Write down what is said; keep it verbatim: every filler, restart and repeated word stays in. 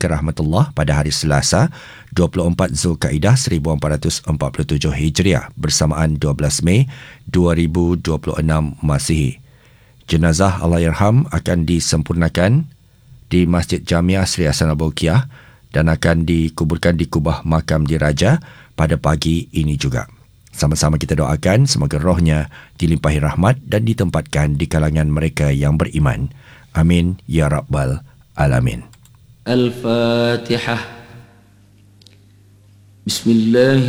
Waalaikumsalam warahmatullahi pada hari Selasa dua puluh empat Zulkaidah seribu empat ratus empat puluh tujuh Hijriah bersamaan dua belas Mei dua ribu dua puluh enam Masihi. Jenazah Allahyarham akan disempurnakan di Masjid Jamiah Sri Hasan Al-Bolkiah dan akan dikuburkan di kubah makam diraja pada pagi ini juga. Sama-sama kita doakan semoga rohnya dilimpahi rahmat dan ditempatkan di kalangan mereka yang beriman. Amin ya rabbal alamin. Al-Fatihah. Bismillah.